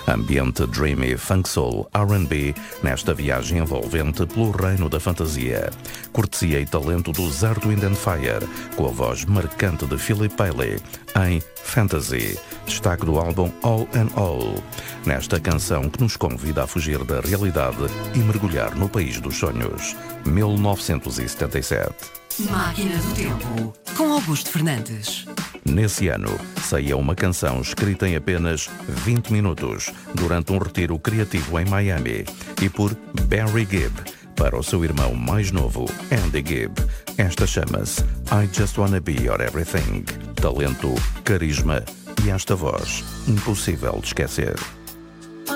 Ambiente dreamy, funk soul, R&B, nesta viagem envolvente pelo reino da fantasia. Cortesia e talento dos Earth, Wind and Fire, com a voz marcante de Philip Bailey, em Fantasy, destaque do álbum All and All. Nesta canção que nos convida a fugir da realidade e mergulhar no país dos sonhos. 1977. Máquina do Tempo, com Augusto Fernandes. Nesse ano, saía uma canção escrita em apenas 20 minutos, durante um retiro criativo em Miami, e por Barry Gibb, para o seu irmão mais novo, Andy Gibb. Esta chama-se I Just Wanna Be Your Everything. Talento, carisma e esta voz impossível de esquecer.